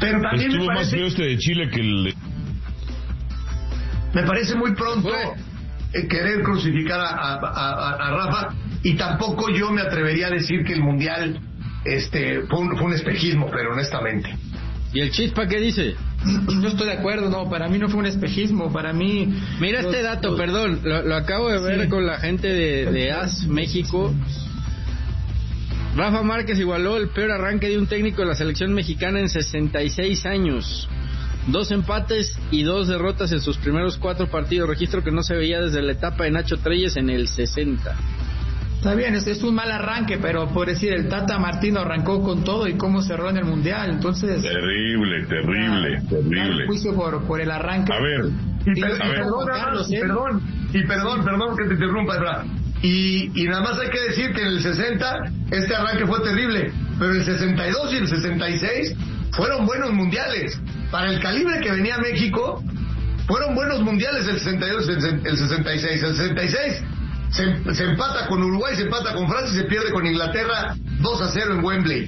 Pero también estuvo más feo de Chile que el... Me parece muy pronto querer crucificar a Rafa, y tampoco yo me atrevería a decir que el Mundial fue un espejismo, pero honestamente. ¿Y el Chispa qué dice? Yo estoy de acuerdo, no, para mí no fue un espejismo, para mí... Mira este dato, perdón, lo acabo de ver con la gente de AS México. Rafa Márquez igualó el peor arranque de un técnico de la selección mexicana en 66 años. 2 empates y 2 derrotas en sus primeros 4 partidos, registro que no se veía desde la etapa de Nacho Treyes en el 60. Está bien, es un mal arranque, pero por decir, el Tata Martino arrancó con todo y cómo cerró en el Mundial, entonces... Terrible. El juicio por el arranque. A ver, perdón que te interrumpa, Efra. Y nada más hay que decir que en el 60 este arranque fue terrible, pero el 62 y el 66 fueron buenos mundiales. Para el calibre que venía México, fueron buenos mundiales el 62 y el 66. El 66 se empata con Uruguay, se empata con Francia y se pierde con Inglaterra 2-0 en Wembley.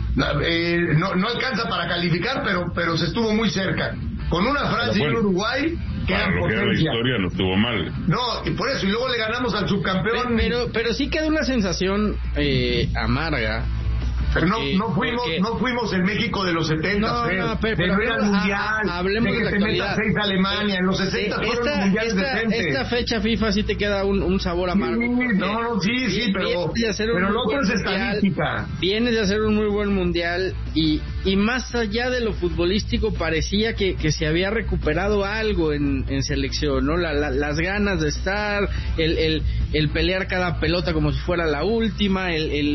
No alcanza para calificar, pero se estuvo muy cerca. Con una Francia y un Uruguay que eran potencia. La historia no estuvo mal. No, y por eso, y luego le ganamos al subcampeón. Pero sí queda una sensación amarga. Pero no fuimos el México de los 70, pero era el Mundial, hablemos de que de la se meta 6 Alemania, en los 60 fueron los mundiales decentes. Esta fecha FIFA sí te queda un sabor amargo. Sí, pero lo otro es estadística. Vienes de hacer un muy buen Mundial y más allá de lo futbolístico parecía que se había recuperado algo en selección, ¿no? Las ganas de estar, el pelear cada pelota como si fuera la última,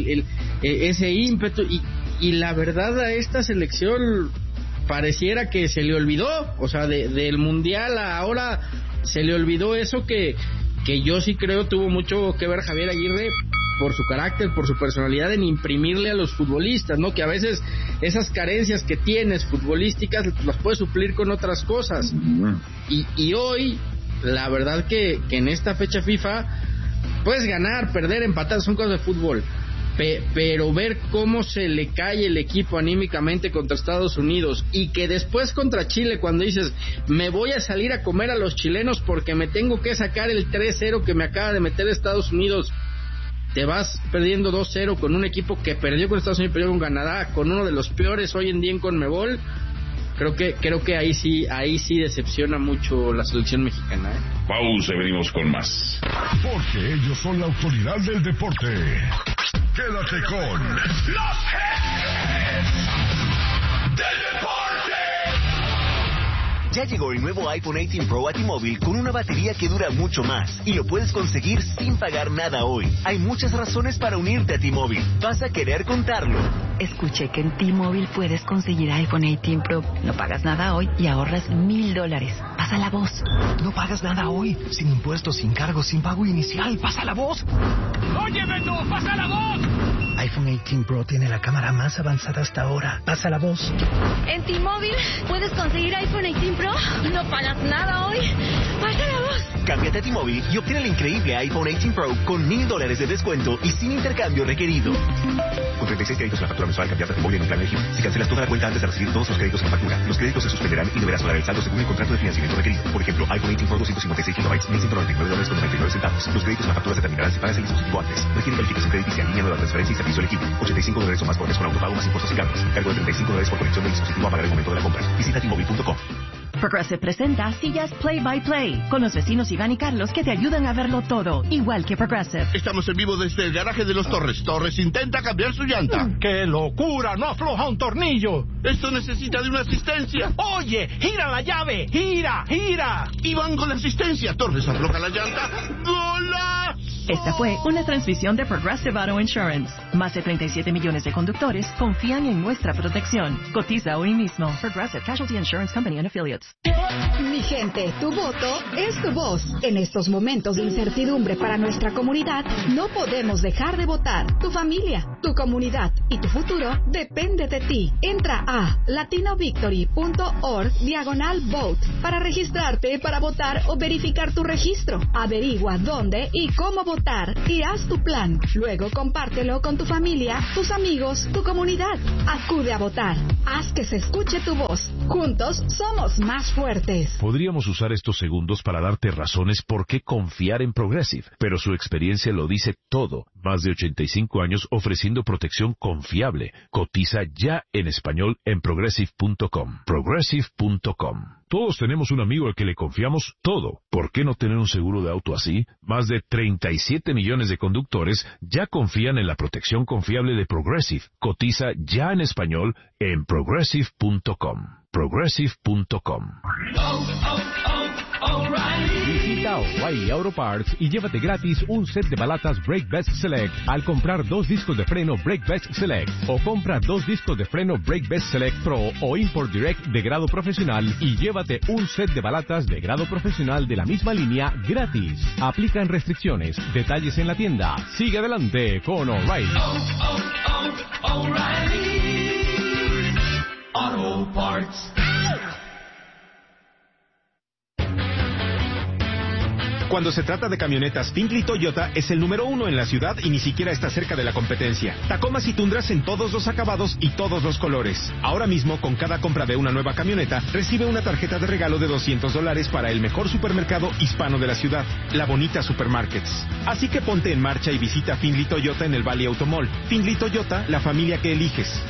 ese ímpetu, y la verdad a esta selección pareciera que se le olvidó, o sea, del Mundial a ahora se le olvidó eso que yo sí creo tuvo mucho que ver Javier Aguirre por su carácter, por su personalidad, en imprimirle a los futbolistas, ¿no? Que a veces esas carencias que tienes futbolísticas las puedes suplir con otras cosas. Y hoy, la verdad que en esta fecha FIFA puedes ganar, perder, empatar, son cosas de fútbol. Pero ver cómo se le cae el equipo anímicamente contra Estados Unidos, y que después contra Chile, cuando dices me voy a salir a comer a los chilenos porque me tengo que sacar el 3-0 que me acaba de meter Estados Unidos, te vas perdiendo 2-0 con un equipo que perdió con Estados Unidos, perdió con Canadá, con uno de los peores hoy en día en CONMEBOL. Creo que ahí sí decepciona mucho la selección mexicana, ¿eh? Pausa, venimos con más. Porque ellos son la autoridad del deporte. Quédate con los Jefes del Deporte. Ya llegó el nuevo iPhone 18 Pro a T-Mobile con una batería que dura mucho más y lo puedes conseguir sin pagar nada hoy. Hay muchas razones para unirte a T-Mobile. Vas a querer contarlo. Escuché que en T-Mobile puedes conseguir iPhone 18 Pro. No pagas nada hoy y ahorras $1,000. Pasa la voz. No pagas nada hoy. Sin impuestos, sin cargos, sin pago inicial. Pasa la voz. ¡Óyeme tú! ¡Pasa la voz! iPhone 18 Pro tiene la cámara más avanzada hasta ahora. Pasa la voz. En T-Mobile puedes conseguir iPhone 18 Pro. No pagas nada hoy. Pasa la voz. Cámbiate a T-Mobile y obtén el increíble iPhone 18 Pro con $1,000 de descuento y sin intercambio requerido. Con 36 créditos en la factura mensual, cambiarte a T-Mobile en un plan elegible. Si cancelas toda la cuenta antes de recibir todos los créditos en la factura, los créditos se suspenderán y deberás pagar el saldo según el contrato de financiamiento requerido. Por ejemplo, iPhone 18 Pro 256 GB, $1,199.99. Los créditos en la factura se terminarán si pagas el dispositivo antes. Requiere verificación crediticia, línea nueva, transferencia y servicio elegible. $85 o más por mes con autopago más impuestos y cargos. Cargo de $35 por conexión del dispositivo a pagar el momento de la compra. Visita T-Mobile.com. Progressive presenta sillas Play by Play con los vecinos Iván y Carlos que te ayudan a verlo todo, igual que Progressive. Estamos en vivo desde el garaje de los Torres. Torres intenta cambiar su llanta. ¡Qué locura! ¡No afloja un tornillo! Esto necesita de una asistencia. ¡Oye! ¡Gira la llave! ¡Gira! Iván con la asistencia. Torres afloja la llanta. ¡Golazo! Esta fue una transmisión de Progressive Auto Insurance. Más de 37 millones de conductores confían en nuestra protección. Cotiza hoy mismo. Progressive Casualty Insurance Company and Affiliates. Mi gente, tu voto es tu voz. En estos momentos de incertidumbre para nuestra comunidad, no podemos dejar de votar. Tu familia, tu comunidad y tu futuro depende de ti. Entra a latinovictory.org/vote para registrarte para votar o verificar tu registro. Averigua dónde y cómo votar votar y haz tu plan. Luego compártelo con tu familia, tus amigos, tu comunidad. Acude a votar. Haz que se escuche tu voz. Juntos somos más fuertes. Podríamos usar estos segundos para darte razones por qué confiar en Progressive, pero su experiencia lo dice todo. Más de 85 años ofreciendo protección confiable. Cotiza ya en español en Progressive.com. Progressive.com. Todos tenemos un amigo al que le confiamos todo. ¿Por qué no tener un seguro de auto así? Más de 37 millones de conductores ya confían en la protección confiable de Progressive. Cotiza ya en español en Progressive.com. Progressive.com. Visita O'Reilly Auto Parts y llévate gratis un set de balatas Brake Best Select al comprar 2 discos de freno Brake Best Select, o compra 2 discos de freno Brake Best Select Pro o Import Direct de grado profesional y llévate un set de balatas de grado profesional de la misma línea gratis. Aplican restricciones. Detalles en la tienda. Sigue adelante con O'Reilly. O'Reilly Auto Parts. Cuando se trata de camionetas, Findlay Toyota es el número 1 en la ciudad y ni siquiera está cerca de la competencia. Tacomas y Tundras en todos los acabados y todos los colores. Ahora mismo, con cada compra de una nueva camioneta, recibe una tarjeta de regalo de $200 para el mejor supermercado hispano de la ciudad, La Bonita Supermarkets. Así que ponte en marcha y visita Findlay Toyota en el Valley Automall. Findlay Toyota, la familia que eliges.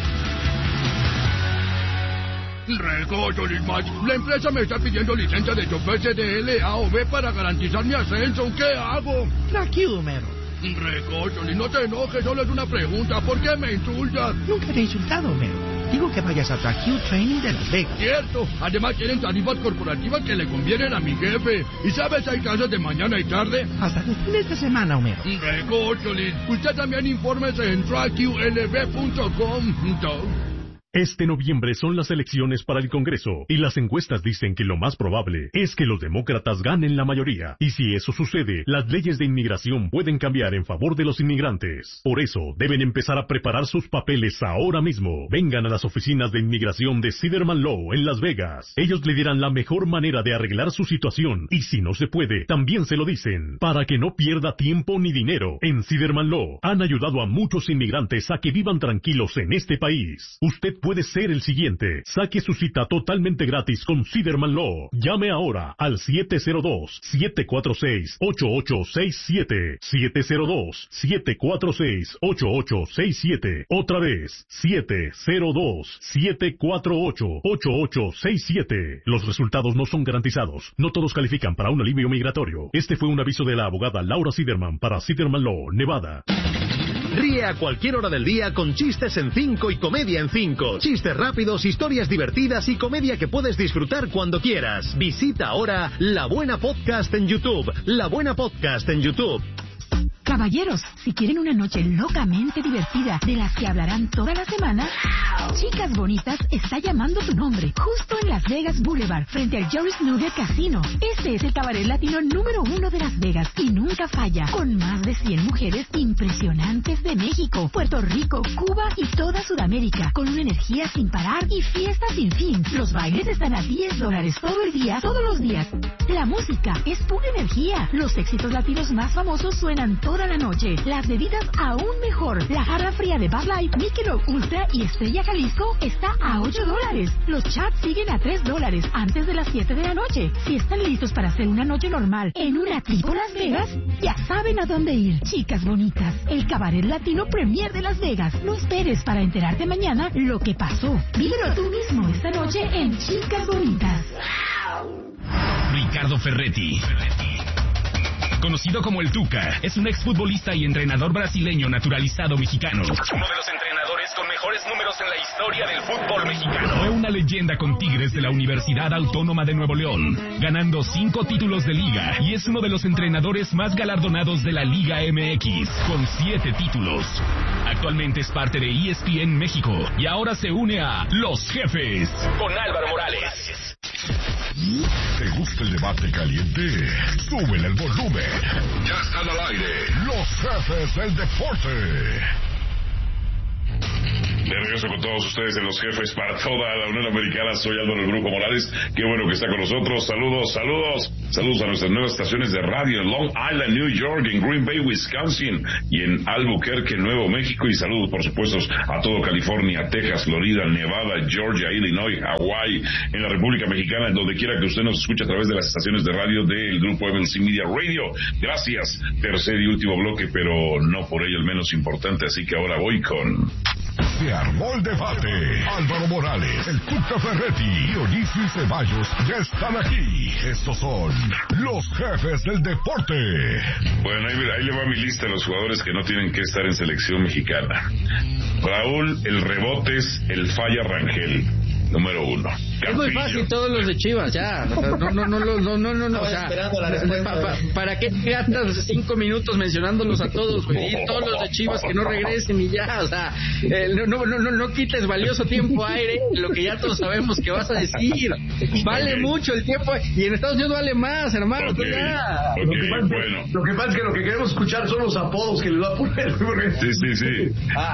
Recocho, Lismach. La empresa me está pidiendo licencia de chofer CDL A o B para garantizar mi ascenso. ¿Qué hago? Tranquilo, Homero. Recocho, no te enojes, solo es una pregunta. ¿Por qué me insultas? Nunca te he insultado, Homero. Digo que vayas a Track Training de Las Vegas. Cierto. Además tienen tarifas corporativas que le convienen a mi jefe. ¿Y sabes, hay clases de mañana y tarde? Hasta los fines de semana, Homero. Recocho, usted también infórmese en trackqlb.com. Este noviembre son las elecciones para el Congreso y las encuestas dicen que lo más probable es que los demócratas ganen la mayoría. Y si eso sucede, las leyes de inmigración pueden cambiar en favor de los inmigrantes. Por eso, deben empezar a preparar sus papeles ahora mismo. Vengan a las oficinas de inmigración de Siderman Law en Las Vegas. Ellos le dirán la mejor manera de arreglar su situación. Y si no se puede, también se lo dicen, para que no pierda tiempo ni dinero. En Siderman Law han ayudado a muchos inmigrantes a que vivan tranquilos en este país. Usted puede ser el siguiente. Saque su cita totalmente gratis con Siderman Law. Llame ahora al 702-746-8867. 702-746-8867. Otra vez, 702-748-8867. Los resultados no son garantizados. No todos califican para un alivio migratorio. Este fue un aviso de la abogada Laura Siderman para Siderman Law, Nevada. Ríe a cualquier hora del día con Chistes en 5 y Comedia en 5. Chistes rápidos, historias divertidas y comedia que puedes disfrutar cuando quieras. Visita ahora La Buena Podcast en YouTube. La Buena Podcast en YouTube. Caballeros, si quieren una noche locamente divertida de las que hablarán toda la semana, Chicas Bonitas está llamando tu nombre, justo en Las Vegas Boulevard, frente al Jerry Snooker Casino. Este es el cabaret latino número 1 de Las Vegas y nunca falla, con más de 100 mujeres impresionantes de México, Puerto Rico, Cuba y toda Sudamérica, con una energía sin parar y fiestas sin fin. Los bailes están a $10 todo el día, todos los días. La música es pura energía. Los éxitos latinos más famosos suenan toda la noche. Las bebidas aún mejor. La jarra fría de Bud Light, Michelob Ultra y Estrella Jalisco está a $8. Los chats siguen a $3 antes de las 7 de la noche. Si están listos para hacer una noche normal en una tipo Las Vegas, ya saben a dónde ir. Chicas Bonitas, el cabaret latino premier de Las Vegas. No esperes para enterarte mañana lo que pasó. Vívelo tú mismo esta noche en Chicas Bonitas. Ricardo Ferretti, conocido como el Tuca, es un exfutbolista y entrenador brasileño naturalizado mexicano. Uno de los entrenadores con mejores números en la historia del fútbol mexicano. Fue una leyenda con Tigres de la Universidad Autónoma de Nuevo León, ganando 5 títulos de liga, y es uno de los entrenadores más galardonados de la Liga MX, con 7 títulos. Actualmente es parte de ESPN México y ahora se une a Los Jefes con Álvaro Morales. ¿Te gusta el debate caliente? ¡Súbele el volumen! ¡Ya están al aire! ¡Los Jefes del Deporte! De regreso con todos ustedes en Los Jefes para toda la Unión Americana. Soy Álvaro El Brujo Morales. Qué bueno que está con nosotros. Saludos a nuestras nuevas estaciones de radio en Long Island, New York, en Green Bay, Wisconsin y en Albuquerque, Nuevo México. Y saludos, por supuesto, a todo California, Texas, Florida, Nevada, Georgia, Illinois, Hawaii, en la República Mexicana, en donde quiera que usted nos escuche a través de las estaciones de radio del grupo MLC Media Radio. Gracias. Tercer y último bloque, pero no por ello el menos importante. Así que ahora voy con... Se armó el debate. Álvaro Morales, el Tuca Ferretti y Ulises Ceballos ya están aquí. Estos son los jefes del deporte. Bueno, ahí le va mi lista de los jugadores que no tienen que estar en selección mexicana. Raúl, el Rebotes, el Falla Rangel, número 1. Es muy fácil, todos los de Chivas, ya. No. O sea, ¿para qué gastas 5 minutos mencionándolos a todos, güey? Y todos los de Chivas que no regresen y ya, o sea, no quites valioso tiempo aire, lo que ya todos sabemos que vas a decir. Vale mucho el tiempo, y en Estados Unidos vale más, hermano. Lo que pasa es que lo que queremos escuchar son los apodos que les va a poner. Sí.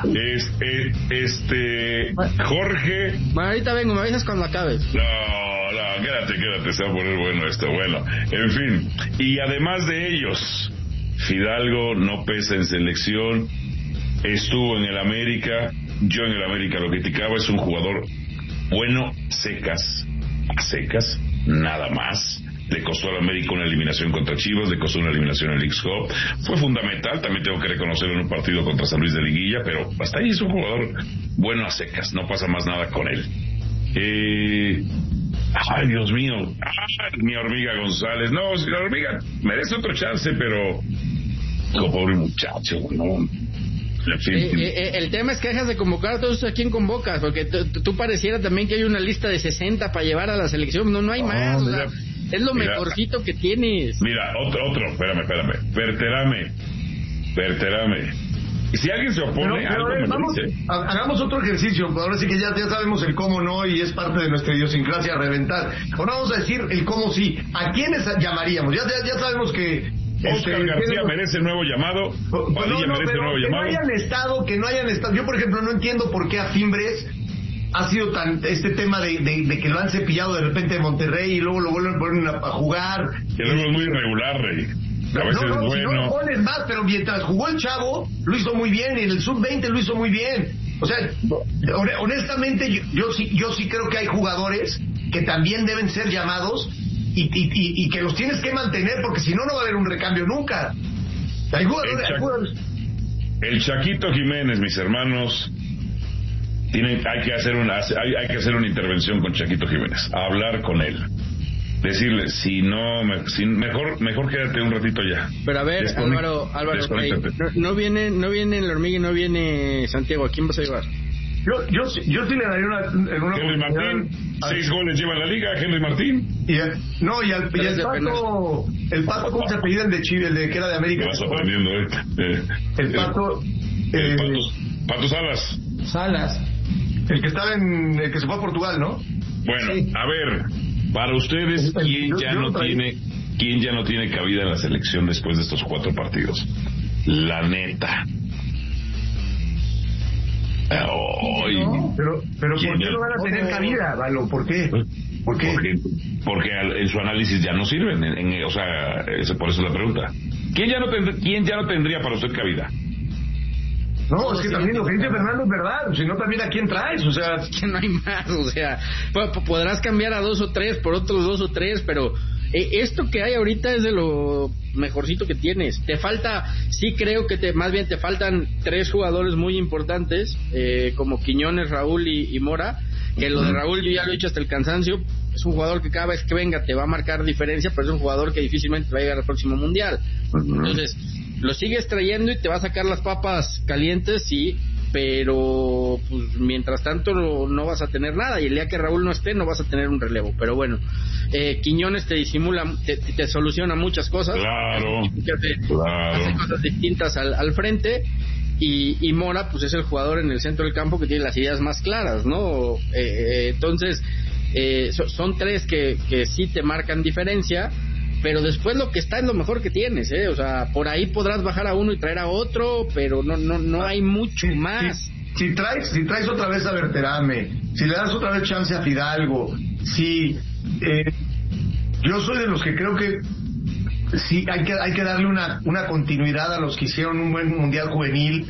Jorge. Bueno, ahorita vengo, me avisas cuando acabes. No, quédate, se va a poner bueno esto. Bueno, en fin, y además de ellos, Fidalgo no pesa en selección, estuvo en el América, yo en el América lo criticaba, es un jugador bueno, a secas, nada más. Le costó al América una eliminación contra Chivas, le costó una eliminación en el Leagues Cup. Fue fundamental, también tengo que reconocerlo en un partido contra San Luis de Liguilla, pero hasta ahí es un jugador bueno a secas, no pasa más nada con él. Ay, Dios mío, mi Hormiga González. No, la Hormiga merece otro chance, pero pobre muchacho, ¿no? El tema es que dejas de convocar a todos a quien convocas, porque tú pareciera también que hay una lista de 60 para llevar a la selección. No hay más, o sea, es lo mejorcito que tienes. Mira, otro, espérame. Verterame. Y si alguien se opone, hagamos otro ejercicio. Ahora sí que ya sabemos el cómo no, y es parte de nuestra idiosincrasia reventar. Ahora vamos a decir el cómo sí. ¿A quiénes llamaríamos? Ya sabemos que Oscar García merece nuevo llamado. Que no hayan estado. Yo, por ejemplo, no entiendo por qué a Fimbres ha sido tan este tema de que lo han cepillado de repente de Monterrey y luego lo vuelven a jugar. Que luego es muy irregular, Rey. A veces es bueno. Si no lo pones más, pero mientras jugó el chavo, lo hizo muy bien, y en el sub-20 lo hizo muy bien. O sea, honestamente, yo sí creo que hay jugadores que también deben ser llamados y que los tienes que mantener, porque si no va a haber un recambio nunca. Hay jugadores. El Chaquito Jiménez, mis hermanos, hay que hacer una intervención con Chaquito Jiménez, hablar con él. Decirle, mejor quédate un ratito ya. Pero a ver, Álvaro, no viene la Hormiga y no viene Santiago. ¿A quién vas a llevar? Yo sí le daría una Henry Martín, 6 goles lleva en la liga, Henry Martín. Y el Pato, ¿cómo se apellida el de Chile, el de que era de América? Vas aprendiendo, el Pato. Pato Salas. El que estaba el que se fue a Portugal, ¿no? Bueno, sí. A ver, para ustedes, ¿quién ya no tiene cabida en la selección después de estos 4 partidos? La neta. Pero ¿por qué no van a tener cabida, Valo? ¿Por qué? Porque en su análisis ya no sirven. Por eso es la pregunta. ¿Quién ya no tendría para usted cabida? No, es que también lo que dice Fernando es verdad. Si no, también a quién traes. O sea, es que no hay más. O sea, podrás cambiar a 2 o 3 por otros 2 o 3, pero esto que hay ahorita es de lo mejorcito que tienes. Te falta, sí creo que más bien te faltan 3 jugadores muy importantes, como Quiñones, Raúl y Mora. Que lo de Raúl yo ya lo he dicho hasta el cansancio. Es un jugador que cada vez que venga te va a marcar diferencia, pero es un jugador que difícilmente va a llegar al próximo mundial. Entonces, lo sigues trayendo y te va a sacar las papas calientes, sí, pero pues mientras tanto no vas a tener nada, y el día que Raúl no esté no vas a tener un relevo. Pero bueno, Quiñones te disimula, te soluciona muchas cosas. Claro. Hace cosas distintas al frente. Y Mora pues es el jugador en el centro del campo que tiene las ideas más claras, ¿no? Entonces son 3 que sí te marcan diferencia, pero después lo que está es lo mejor que tienes, o sea, por ahí podrás bajar a uno y traer a otro, pero no hay mucho más. si traes otra vez a Berterame, si le das otra vez chance a Fidalgo, yo soy de los que creo que sí hay que darle una continuidad a los que hicieron un buen mundial juvenil.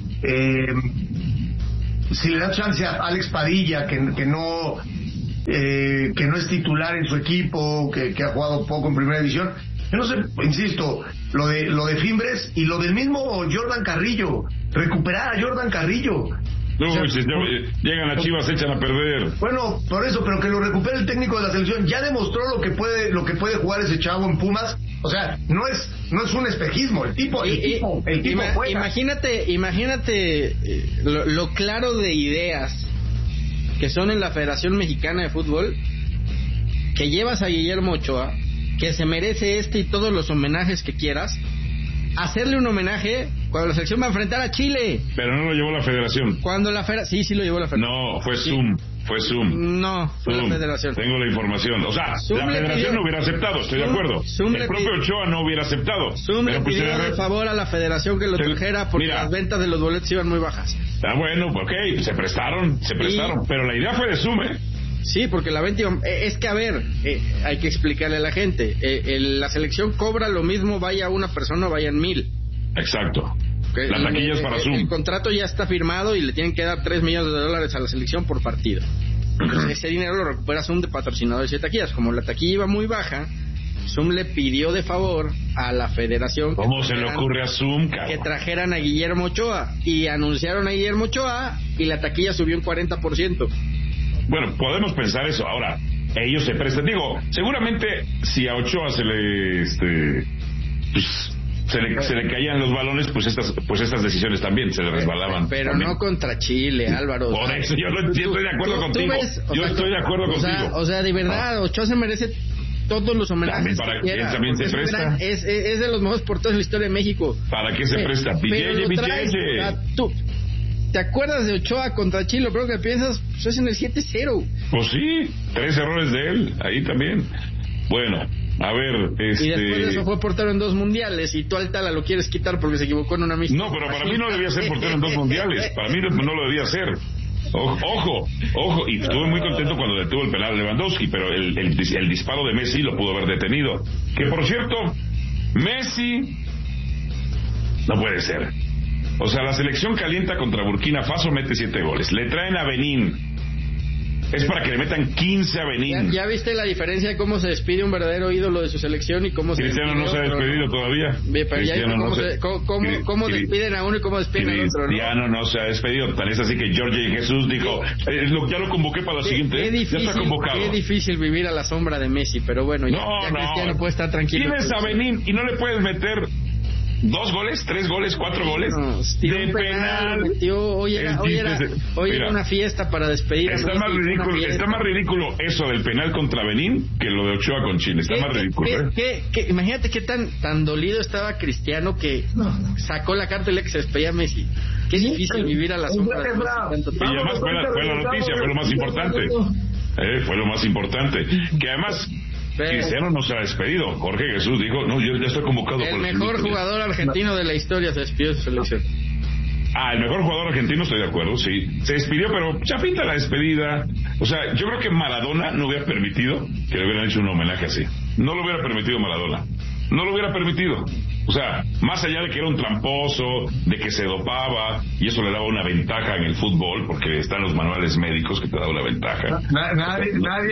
Si le da chance a Alex Padilla, que no es titular en su equipo, que ha jugado poco en primera división. Yo no sé, insisto, lo de Fimbres y lo del mismo Jordan Carrillo, recuperar a Jordan Carrillo. No, llegan a Chivas, se echan a perder. Bueno, por eso, pero que lo recupere el técnico de la selección. Ya demostró lo que puede jugar ese chavo en Pumas. O sea, no es un espejismo. El tipo juega. Imagínate lo claro de ideas que son en la Federación Mexicana de Fútbol, que llevas a Guillermo Ochoa, que se merece y todos los homenajes que quieras, hacerle un homenaje cuando la selección va a enfrentar a Chile. Pero no lo llevó la Federación. Cuando sí lo llevó la Federación. No, fue Zoom. No, fue la Federación. Tengo la información. O sea, la Federación no hubiera aceptado, estoy de acuerdo. El propio Ochoa no hubiera aceptado. Le pidió de favor a la Federación que lo trajera porque las ventas de los boletos iban muy bajas. Bueno, ok, se prestaron, pero la idea fue de Zoom, Sí, porque la venta es que, a ver, hay que explicarle a la gente. La selección cobra lo mismo, vaya una persona o vayan 1,000. Exacto. Okay. La taquilla es para Zoom. El contrato ya está firmado y le tienen que dar $3 millones a la selección por partido. Entonces, ese dinero lo recupera Zoom de patrocinadores de taquillas. Como la taquilla iba muy baja, Zoom le pidió de favor a la Federación ¿Cómo se le ocurre a Zoom, cabrón? Que trajeran a Guillermo Ochoa. Y anunciaron a Guillermo Ochoa y la taquilla subió un 40%. Bueno, podemos pensar eso. Ahora, ellos se prestan. Digo, seguramente si a Ochoa se le caían los balones, pues estas decisiones también se le resbalaban. Pero también. No contra Chile, Álvaro. Por eso yo estoy de acuerdo contigo. Estoy de acuerdo contigo. O sea, de verdad, Ochoa se merece todos los homenajes. También se presta. Es de los mejores porteros de la historia de México. ¿Para qué se presta? Villelle. ¿Te acuerdas de Ochoa contra Chile? Lo primero que piensas es en el 7-0. Pues sí, 3 errores de él, ahí también. Bueno, a ver, Y después de eso fue portero en 2 mundiales y tú al Tala lo quieres quitar porque se equivocó en una misión. No, pero para mí no debía ser portero en 2 mundiales. Para mí no lo debía ser. Ojo, y estuve muy contento cuando detuvo el penal de Lewandowski, pero el disparo de Messi lo pudo haber detenido. Que por cierto, Messi no puede ser. O sea, la selección calienta contra Burkina Faso, mete 7 goles. Le traen a Benín. Es para que le metan 15 a Benín. ¿Ya viste la diferencia de cómo se despide un verdadero ídolo de su selección y cómo Cristiano no se ha despedido todavía. Pero ya cómo despiden a uno y cómo despiden al otro, ¿no? Cristiano no se ha despedido. Tan es así que Jorge Jesús dijo, ya lo convoqué para la siguiente. Ya está convocado. Qué difícil vivir a la sombra de Messi, pero bueno, ya Cristiano puede estar tranquilo. Tienes a Benín y no le puedes meter 2 goles, 3 goles, 4 goles de penal. Hoy era una fiesta para despedir. Está más ridículo eso del penal contra Benín que lo de Ochoa con Chile. Está más ridículo. Imagínate qué tan dolido estaba Cristiano que sacó la carta y que se despedía a Messi. Qué difícil vivir a la sombra de Messi. Y además fue la noticia, fue lo más importante. Fue lo más importante. Que además Cristiano no se ha despedido. Jorge Jesús dijo, no, yo ya estoy convocado. El mejor jugador argentino de la historia se despidió de su selección. El mejor jugador argentino, estoy de acuerdo, sí. Se despidió, pero ya pinta la despedida. O sea, yo creo que Maradona no hubiera permitido que le hubieran hecho un homenaje así. No lo hubiera permitido Maradona. No lo hubiera permitido. O sea, más allá de que era un tramposo, de que se dopaba, y eso le daba una ventaja en el fútbol, porque están los manuales médicos que te dan una ventaja. Nadie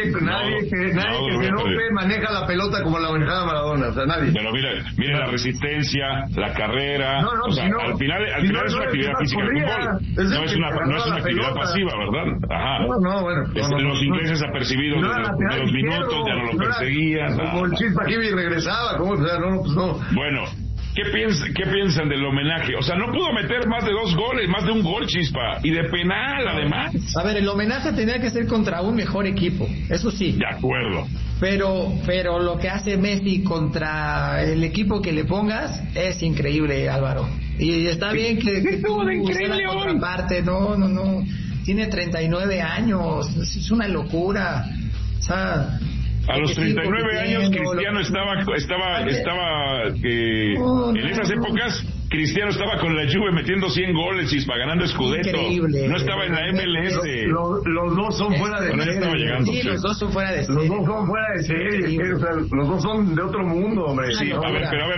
que se dope maneja la pelota como la manejaba Maradona, o sea, nadie. Pero mira la resistencia, la carrera, al final es una actividad física el fútbol. No es una actividad pasiva, ¿verdad? Ajá. Los ingleses apercibidos de los minutos, ya no lo perseguían. Como el Chispa Kibi regresaba, ¿cómo? O sea, no. Bueno, ¿qué piensan del homenaje? O sea, no pudo meter más de 2 goles, más de un gol, Chispa, y de penal, además. A ver, el homenaje tenía que ser contra un mejor equipo, eso sí. De acuerdo. Pero lo que hace Messi contra el equipo que le pongas es increíble, Álvaro. Y está bien que estuvo de increíble la contraparte, no. Tiene 39 años, es una locura. O sea, a los 39 años Cristiano estaba en esas épocas Cristiano estaba con la Juve metiendo 100 goles, Chispa, ganando Scudetto. Increíble. No estaba en la MLS. Los dos son fuera de serie. Estaba llegando, Sí, los dos son fuera de serie. Los dos son fuera de serie. O sea, los dos son de otro mundo, hombre. Sí, a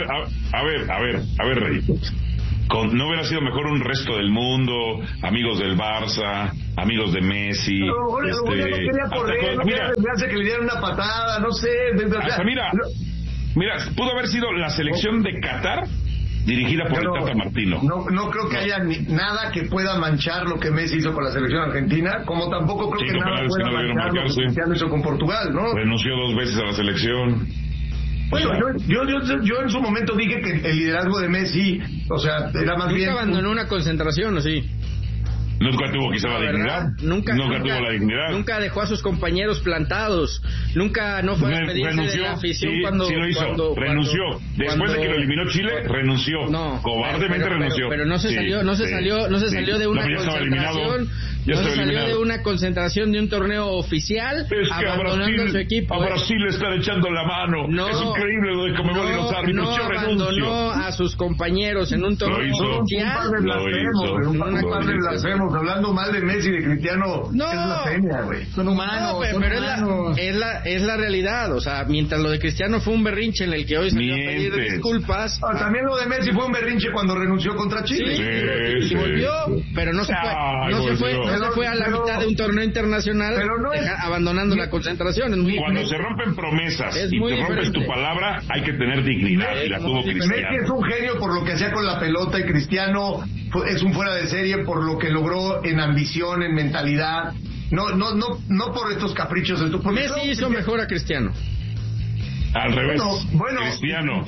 ver, Rey. ¿No hubiera sido mejor un resto del mundo, amigos del Barça, amigos de Messi? No quería correr, me hace que le dieran una patada, no sé. Hasta mira, pudo haber sido la selección de Qatar dirigida por el Tata Martino. No creo que haya nada que pueda manchar lo que Messi hizo con la selección argentina, como tampoco creo que nada pueda manchar lo que Cristiano hizo con Portugal, ¿no? Renunció 2 veces a la selección. Bueno, yo en su momento dije que el liderazgo de Messi, o sea, era más bien... ¿Nunca abandonó una concentración o sí? Nunca tuvo quizá la dignidad. Nunca tuvo la dignidad. Nunca dejó a sus compañeros plantados. Nunca no fue a despedirse de la afición sí lo hizo. Renunció. Después de que lo eliminó Chile, renunció. No, cobardemente renunció. Pero no se salió de una concentración. No se salió de una concentración de un torneo oficial, es que abandonando a su equipo. A Brasil le están echando la mano. Es increíble lo de Conmebol y los árbitros. No abandonó a sus compañeros en un torneo oficial. Hablando mal de Messi y de Cristiano, no, es blasfemia, güey. Son humanos. Pero es la realidad. O sea, mientras lo de Cristiano fue un berrinche en el que hoy salió a pedir disculpas. También lo de Messi fue un berrinche cuando renunció contra Chile. Y volvió, pero no se fue a la mitad de un torneo internacional abandonando la concentración. Cuando se rompen promesas y te rompes tu palabra, hay que tener dignidad, y la tuvo Cristiano. Messi es un genio por lo que hacía con la pelota, y Cristiano es un fuera de serie por lo que logró en ambición, en mentalidad. No por estos caprichos. Messi hizo mejor a Cristiano. Al revés, Cristiano.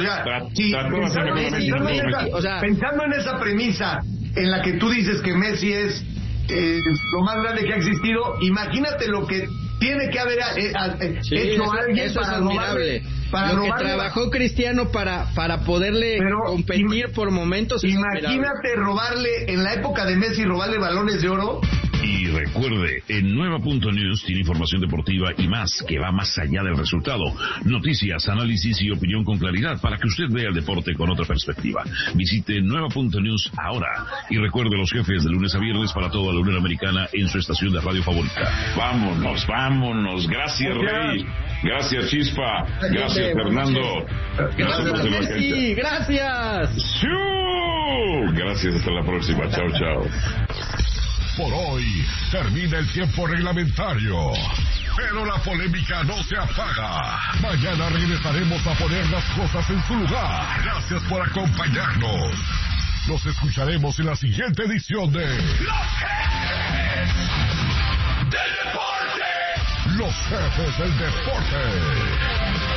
Pensando en esa premisa en la que tú dices que Messi es lo más grande que ha existido, imagínate lo que tiene que haber hecho alguien para robarle. Lo que trabajó Cristiano para poderle competir por momentos. Imagínate robarle, en la época de Messi, robarle balones de oro. Y recuerde, en Nueva.News tiene información deportiva y más, que va más allá del resultado. Noticias, análisis y opinión con claridad para que usted vea el deporte con otra perspectiva. Visite Nueva.News ahora. Y recuerde los jefes de lunes a viernes para toda la Unión Americana en su estación de radio favorita. Vámonos. Gracias, Rey. Gracias, Chispa. Gracias, Fernando. Gracias, Messi. Gracias. Gracias, hasta la próxima. Chao. Por hoy termina el tiempo reglamentario, pero la polémica no se apaga. Mañana regresaremos a poner las cosas en su lugar. Gracias por acompañarnos. Nos escucharemos en la siguiente edición de Los Jefes del Deporte. Los Jefes del Deporte.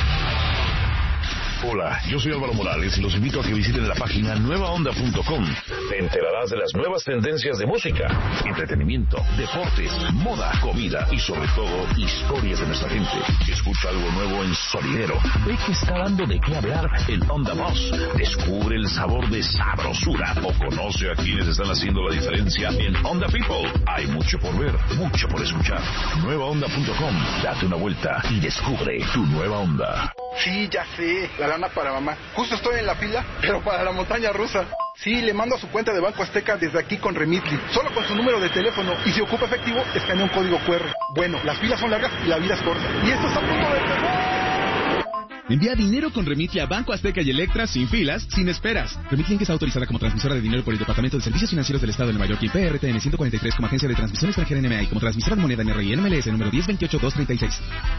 Hola, yo soy Álvaro Morales y los invito a que visiten la página nuevaonda.com. Te enterarás de las nuevas tendencias de música, entretenimiento, deportes, moda, comida y sobre todo historias de nuestra gente. Escucha algo nuevo en Sonidero. Ve que está dando de qué hablar en Onda Voz. Descubre el sabor de sabrosura o conoce a quienes están haciendo la diferencia en Onda People. Hay mucho por ver, mucho por escuchar. Nuevaonda.com. Date una vuelta y descubre tu nueva onda. Sí, ya sé, la lana para mamá. Justo estoy en la fila, pero para la montaña rusa. Sí, le mando a su cuenta de Banco Azteca desde aquí con Remitly. Solo con su número de teléfono. Y si ocupa efectivo, escanea un código QR. Bueno, las filas son largas y la vida es corta. Y esto está a punto de empezar. Envía dinero con Remitly a Banco Azteca y Electra sin filas, sin esperas. Remitly es autorizada como transmisora de dinero por el Departamento de Servicios Financieros del Estado de Nueva York y PRTN 143 como agencia de transmisión extranjera NMA y como transmisora de moneda NRI y NMLS número 1028-236.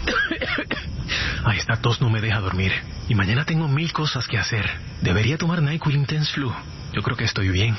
Ay, esta tos no me deja dormir. Y mañana tengo 1000 cosas que hacer. Debería tomar NyQuil Intense Flu. Yo creo que estoy bien.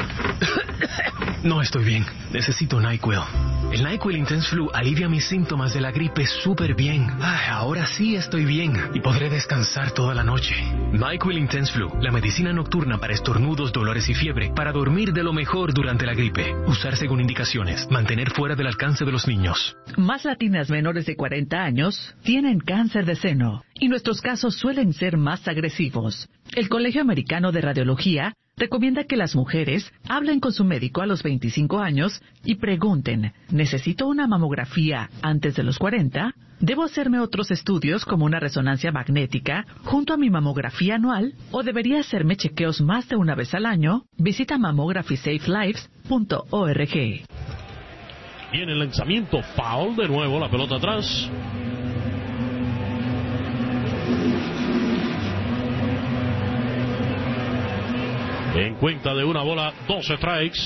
No estoy bien. Necesito NyQuil. El NyQuil Intense Flu alivia mis síntomas de la gripe súper bien. Ay, ahora sí estoy bien y podré descansar toda la noche. NyQuil Intense Flu, la medicina nocturna para estornudos, dolores y fiebre, para dormir de lo mejor durante la gripe. Usar según indicaciones. Mantener fuera del alcance de los niños. Más latinas menores de 40 años tienen cáncer de seno y nuestros casos suelen ser más agresivos. El Colegio Americano de Radiología recomienda que las mujeres hablen con su médico a los 25 años y pregunten, ¿necesito una mamografía antes de los 40? ¿Debo hacerme otros estudios como una resonancia magnética junto a mi mamografía anual? ¿O debería hacerme chequeos más de una vez al año? Visita mammographySafeLives.org. Y en el lanzamiento, foul de nuevo, la pelota atrás. En cuenta de una bola, 2 strikes.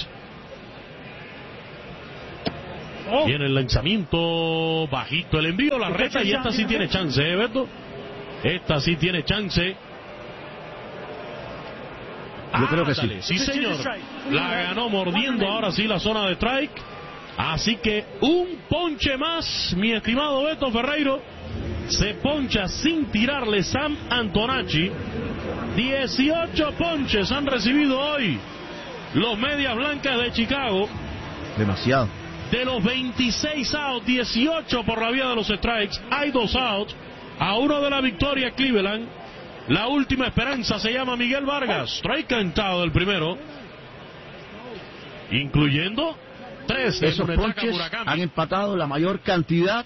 Y en el lanzamiento, bajito el envío, la recta, y esta sí tiene chance, Beto. Esta sí tiene chance. Yo creo que sí. Sí, señor. La ganó mordiendo ahora sí la zona de strike. Así que un ponche más, mi estimado Beto Ferreiro. Se poncha sin tirarle Sam Antonacci. 18 ponches han recibido hoy los Medias Blancas de Chicago. Demasiado. De los 26 outs, 18 por la vía de los strikes. Hay 2 outs. A 1 de la victoria Cleveland. La última esperanza se llama Miguel Vargas. Strike cantado del primero. Incluyendo 3 de esos ponches han empatado la mayor cantidad.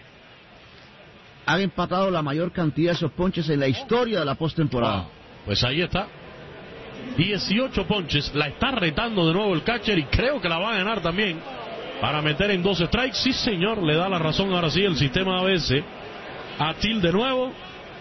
Han empatado la mayor cantidad de esos ponches en la historia de la postemporada. Wow. Pues ahí está. 18 ponches. La está retando de nuevo el catcher y creo que la va a ganar también. Para meter en 2 strikes. Sí, señor, le da la razón ahora sí el sistema ABS a Till de nuevo.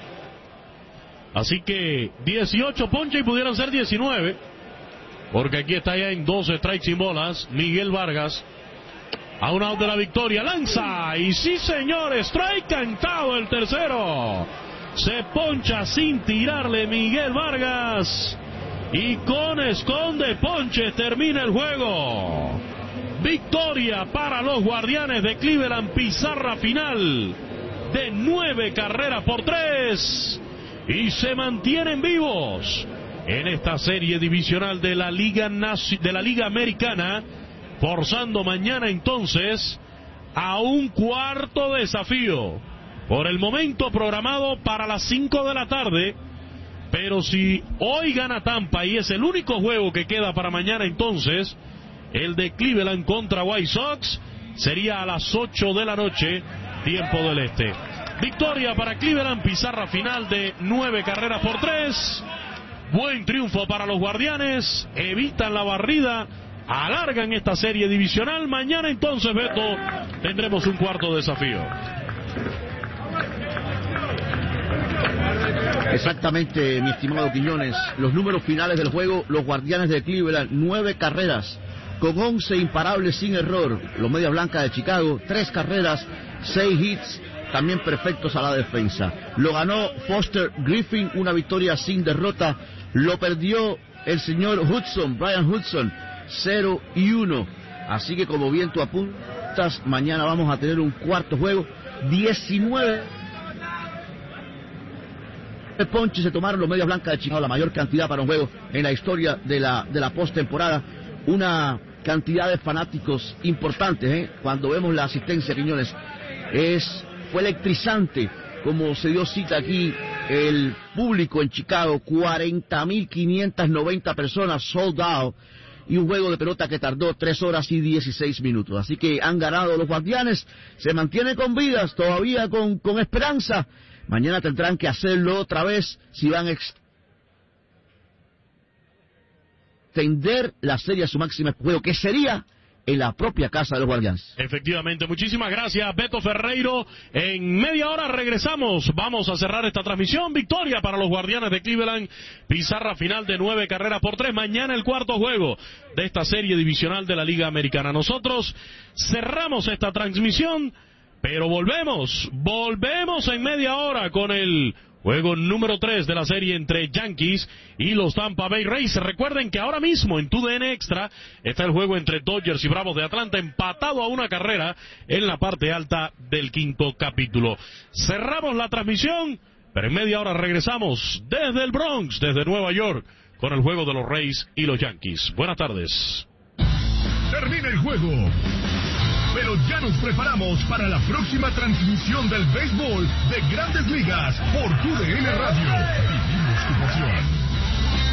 Así que 18 ponches y pudieran ser 19. Porque aquí está ya en 2 strikes sin bolas. Miguel Vargas. A un out de la victoria. Lanza. Y sí, señor, strike cantado el tercero. Se poncha sin tirarle Miguel Vargas. Y con esconde ponches termina el juego. Victoria para los Guardianes de Cleveland. Pizarra final de 9 carreras por 3. Y se mantienen vivos en esta serie divisional de la Liga Americana. Forzando mañana entonces a un cuarto desafío. Por el momento programado para las 5 de la tarde. Pero si hoy gana Tampa y es el único juego que queda para mañana entonces, el de Cleveland contra White Sox, sería a las 8 de la noche, tiempo del este. Victoria para Cleveland, pizarra final de 9 carreras por 3. Buen triunfo para los Guardianes, evitan la barrida, alargan esta serie divisional. Mañana entonces, Beto, tendremos un cuarto desafío. Exactamente, mi estimado Quiñones. Los números finales del juego, los Guardianes de Cleveland, 9 carreras, con 11 imparables sin error. Los Medias Blancas de Chicago, 3 carreras, 6 hits, también perfectos a la defensa. Lo ganó Foster Griffin, una victoria sin derrota. Lo perdió el señor Hudson, Brian Hudson, 0-1. Así que como bien tú apuntas, mañana vamos a tener un cuarto juego. 19 ponches se tomaron los Medias Blancas de Chicago, la mayor cantidad para un juego en la historia de la postemporada. Una cantidad de fanáticos importantes, cuando vemos la asistencia, Quiñones, fue electrizante como se dio cita aquí el público en Chicago. 40.590 personas sold out, y un juego de pelota que tardó 3 horas y 16 minutos. Así que han ganado los Guardianes, se mantienen con vidas, todavía con esperanza. Mañana tendrán que hacerlo otra vez si van a extender la serie a su máximo juego, que sería en la propia casa de los Guardianes. Efectivamente, muchísimas gracias, Beto Ferreiro. En media hora regresamos, vamos a cerrar esta transmisión. Victoria para los Guardianes de Cleveland, pizarra final de 9 carreras por 3. Mañana el cuarto juego de esta serie divisional de la Liga Americana. Nosotros cerramos esta transmisión, pero volvemos en media hora con el juego número 3 de la serie entre Yankees y los Tampa Bay Rays. Recuerden que ahora mismo en TUDN Extra está el juego entre Dodgers y Bravos de Atlanta, empatado a 1 carrera en la parte alta del 5º capítulo. Cerramos la transmisión, pero en media hora regresamos desde el Bronx, desde Nueva York, con el juego de los Rays y los Yankees. Buenas tardes. Termina el juego, pero ya nos preparamos para la próxima transmisión del béisbol de Grandes Ligas por TUDN Radio. Vivimos tu pasión.